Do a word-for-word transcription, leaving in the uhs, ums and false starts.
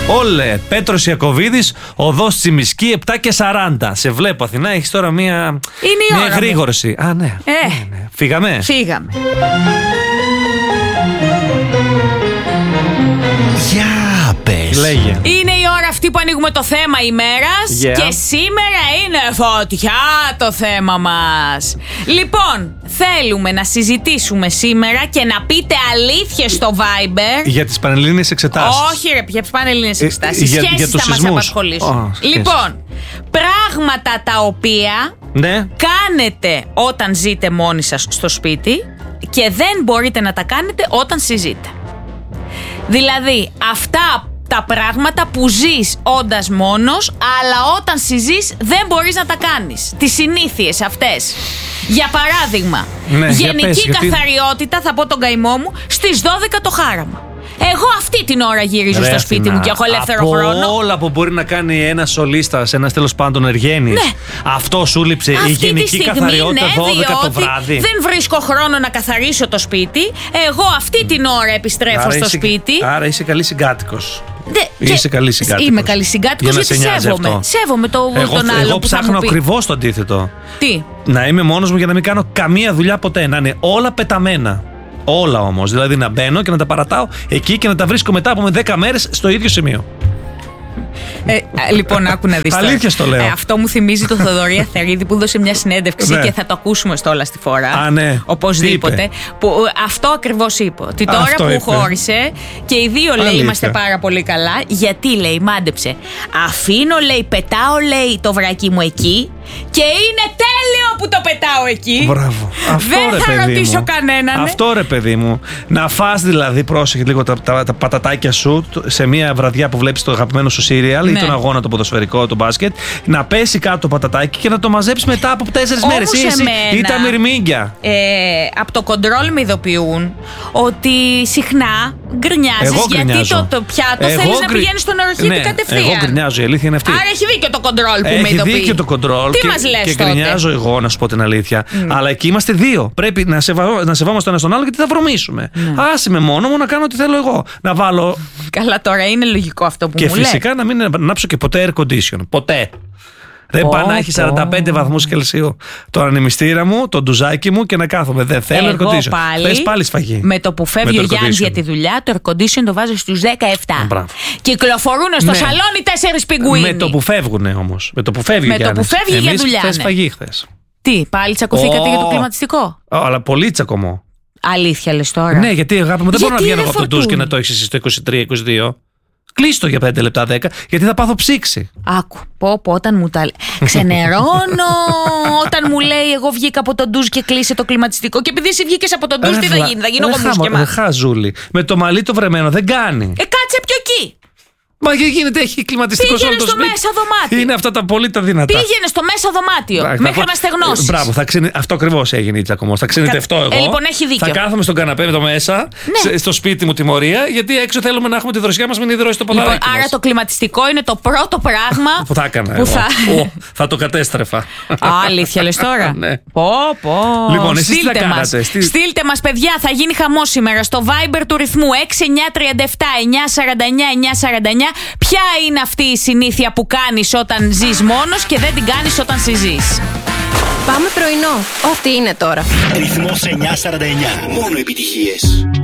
Όλε, Πέτρος Ιακωβίδης, οδός Τσιμισκή, επτά και σαράντα. Σε βλέπω, Αθηνά, έχεις τώρα μία, Είναι μία γρήγορση. Α, ναι. Ε. ναι, ναι. Φύγαμε. Φύγαμε. Για πες. Λέγε. Είναι η ώρα αυτή που ανοίγουμε το θέμα ημέρας Yeah. και σήμερα είναι φωτιά το θέμα μας. Λοιπόν, θέλουμε να συζητήσουμε σήμερα και να πείτε αλήθειες στο Viber. Για τις πανελλήνιες εξετάσεις. Όχι ρε, για τις πανελλήνιες Ε, εξετάσεις. για- Σχέσεις για τους θα μας σεισμούς. απασχολήσουν. Oh, σχέσεις. Λοιπόν, πράγματα τα οποία Ναι. κάνετε όταν ζείτε μόνοι σας στο σπίτι και δεν μπορείτε να τα κάνετε όταν συζείτε. Δηλαδή, αυτά τα πράγματα που ζεις όντας μόνος, αλλά όταν συζείς δεν μπορείς να τα κάνεις. Τις συνήθειες αυτές. Για παράδειγμα, Ναι, για γενική πες, γιατί- καθαριότητα, θα πω τον καημό μου, στις δώδεκα το χάραμα. Εγώ αυτή την ώρα γυρίζω Ρε, στο σπίτι Αθηνά, μου και έχω ελεύθερο από χρόνο. όλα που μπορεί να κάνει ένας σολίστας, ένας τέλος πάντων εργένης, Ναι. αυτό σου λείψε η Αυτή τη γενική στιγμή, καθαριότητα ναι, δώδεκα το διότι βράδυ. δεν βρίσκω χρόνο να καθαρίσω το σπίτι. Εγώ αυτή την ώρα επιστρέφω Άρα στο είσαι- σπίτι. Άρα είσαι καλή συγκάτοικος. Δε- Είσαι καλή συγκάτοικος. Είμαι καλή συγκάτοικος Για να γιατί σε νοιάζει σέβομαι. αυτό. Σέβομαι το, Εγώ, τον άλλο εγώ που θα ψάχνω μου πει. ακριβώς το αντίθετο. Τι. Να είμαι μόνος μου για να μην κάνω καμία δουλειά ποτέ. Να είναι όλα πεταμένα. Όλα όμως. Δηλαδή να μπαίνω και να τα παρατάω εκεί και να τα βρίσκω μετά από δέκα μέρες στο ίδιο σημείο. Ε, α, λοιπόν, άκου να δεις τώρα. Αλήθεια στο λέω. Ε, αυτό μου θυμίζει το Θοδωρή Αθερίδη που δώσε μια συνέντευξη Ναι. και θα το ακούσουμε στο Όλα στη Φορά. Α, ναι. Οπωσδήποτε. Τι είπε? Που, ε, αυτό ακριβώς είπε. Ότι τώρα Αυτό που είπε. χώρισε και οι δύο λέει Αλήθεια. είμαστε πάρα πολύ καλά. Γιατί λέει, μάντεψε. Αφήνω, λέει, πετάω, λέει, το βρακί μου εκεί και είναι τέλειο που το πετάω εκεί. Μπράβο. Αυτό, Δεν ρε, θα παιδί ρωτήσω μου. κανέναν. Αυτό ρε παιδί μου. Να φας δηλαδή, πρόσεχε λίγο τα, τα, τα πατατάκια σου σε μια βραδιά που βλέπεις το αγαπημένο σου σύριαλ ή Ναι. τον αγώνα, το ποδοσφαιρικό, το μπάσκετ. Να πέσει κάτω το πατατάκι και να το μαζέψεις μετά από τέσσερις Όμως μέρες. Ή εσύ εμένα- ή τα μυρμήγκια. Ε, από το κοντρόλ με ειδοποιούν ότι συχνά γκρινιάζεις Εγώ γιατί γκρινιάζω. το, το πιάτο Εγώ θέλεις να γκρι- πηγαίνεις στον οροχήτη Ναι, κατευθείαν. εγώ γκρινιάζω, η αλήθεια είναι αυτή. Άρα έχει δίκιο το κοντρόλ που με Έχει ειδοποιεί. δίκιο το κοντρόλ. Τι και, μας λες και τότε? γκρινιάζω εγώ, να σου πω την αλήθεια. Αλλά εκεί είμαστε δύο. Πρέπει να, σεβα... να σεβόμαστε ένα τον άλλο γιατί θα βρωμίσουμε. Ναι. Άσε με μόνο μου να κάνω ό,τι θέλω εγώ. Να βάλω. Καλά, τώρα είναι λογικό αυτό που Και μου λες. φυσικά να μην ανάψω και ποτέ air condition. Ποτέ. Δεν Πω, πάει να έχει πω. σαράντα πέντε βαθμούς Κελσίου το ανεμιστήρα μου, το ντουζάκι μου και να κάθομαι. Δεν θέλω air Εγώ condition. πάλι, Θες πάλι σφαγή. με το που φεύγει Με ο το air Γιάννης condition. για τη δουλειά, το air condition το βάζω στους δεκαεπτά. Μπράβο. Κυκλοφορούν στο Ναι. σαλόνι τέσσερις πιγκουίνοι. Με το που φεύγουνε όμως. Με το που φεύγει Με ο το που Γιάννης. φεύγει για Εμείς δουλειά, χθες ναι. φαγή χθες. Τι, πάλι τσακωθήκατε Ω. για το κλιματιστικό. Αλλά πολύ τσακωμό. Αλήθεια λες τώρα. Ναι, γιατί αγάπη μου δεν μπορώ να Γιατί, βγαίνω ρε, από το ντουζ και Φορτούνη? να το έχει εσύ στο είκοσι τρία είκοσι δύο. Κλείστο για πέντε λεπτά δέκα, γιατί θα πάθω ψήξη. Άκου, πω, πω, όταν μου τα λέει. Ξενερώνω όταν μου λέει εγώ βγήκα από τον ντουζ και κλείσε το κλιματιστικό. Και επειδή εσύ βγήκες από τον ντουζ, τι θα γίνει, θα γίνω εγώ μουσκεμά. Χαζούλη. Με το μαλλί το βρεμένο δεν κάνει. Ε, κάτσε πιο εκεί. Μα και γίνεται, έχει κλιματιστικό σε όλο Πήγαινε το στο σπίτι. μέσα δωμάτιο. Είναι αυτά τα πολύ τα δυνατά. Πήγαινε στο μέσα δωμάτιο Εντάξει, μέχρι θα πω- να στεγνώσεις. Μπράβο, θα ξύνε... αυτό ακριβώς έγινε η τσακωμός. Θα ξενιτευτώ εγώ. Ε, λοιπόν, έχει δίκιο. Θα κάθομαι στον καναπέ εδώ μέσα, Ναι. σε- στο σπίτι μου τιμωρία, γιατί έξω θέλουμε να έχουμε τη δροσιά μας, μην υδρώσει το ποδαράκι Λοιπόν, άρα μας. το κλιματιστικό είναι το πρώτο πράγμα Που θα έκανα που εγώ. θα... Ω, θα το κατέστρεφα. Α, αλήθεια λες τώρα. Ναι. Πω, πω. Λοιπόν, εσείς τι Στείλτε θα μας. κάνατε, στείλ- Στείλτε μας, παιδιά, θα γίνει χαμός σήμερα στο Viber του ρυθμού έξι εννιά τρία επτά εννιά σαράντα εννιά εννιά σαράντα εννιά. Ποια είναι αυτή η συνήθεια που κάνεις όταν ζεις μόνος και δεν την κάνεις όταν συζείς? Πάμε πρωινό. Ό,τι είναι τώρα. Ρυθμός εννιακόσια σαράντα εννιά. Μόνο επιτυχίες.